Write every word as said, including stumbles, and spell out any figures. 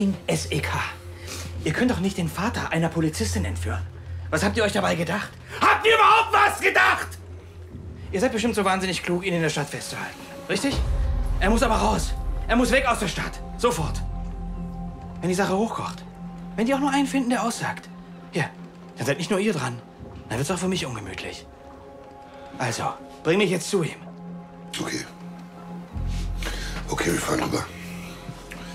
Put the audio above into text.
S E K. Ihr könnt doch nicht den Vater einer Polizistin entführen. Was habt ihr euch dabei gedacht? Habt ihr überhaupt was gedacht? Ihr seid bestimmt so wahnsinnig klug, ihn in der Stadt festzuhalten. Richtig? Er muss aber raus. Er muss weg aus der Stadt. Sofort. Wenn die Sache hochkocht. Wenn die auch nur einen finden, der aussagt. Hier, dann seid nicht nur ihr dran. Dann wird's auch für mich ungemütlich. Also, bring mich jetzt zu ihm. Okay. Okay, wir fahren rüber.